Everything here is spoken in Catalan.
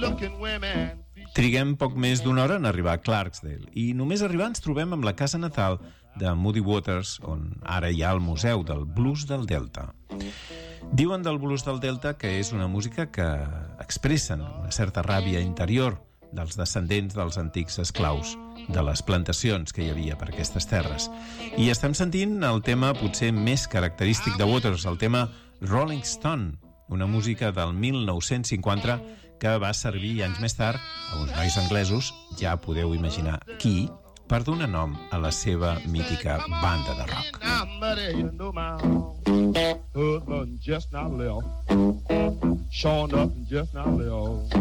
Triguem poc més d'una hora en arribar a Clarksdale i només arribar ens trobem amb la casa natal de Muddy Waters, on ara hi ha el Museu del Blues del Delta. Diuen del blues del Delta que és una música que expressen una certa ràbia interior dels descendents dels antics esclaus, de les plantacions que hi havia per aquestes terres. I estem sentint el tema potser més característic de Waters, el tema Rolling Stone, una música del 1950 que va servir anys més tard a uns nois anglesos, ja podeu imaginar qui, per donar nom a la seva mítica banda de rock. Husband just not left, showing up just not left.